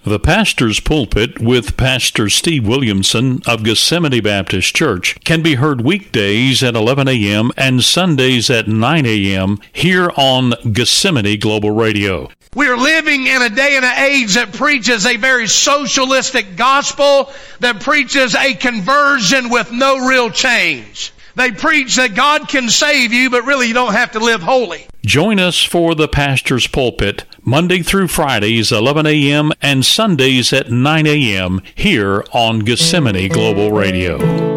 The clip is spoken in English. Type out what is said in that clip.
The Pastor's Pulpit with Pastor Steve Williamson of Gethsemane Baptist Church can be heard weekdays at 11 a.m. and Sundays at 9 a.m. here on Gethsemane Global Radio. We are living in a day and an age that preaches a very socialistic gospel, that preaches a conversion with no real change. They preach that God can save you, but really you don't have to live holy. Join us for the Pastor's Pulpit, Monday through Fridays, 11 a.m. and Sundays at 9 a.m. here on Gethsemane Global Radio.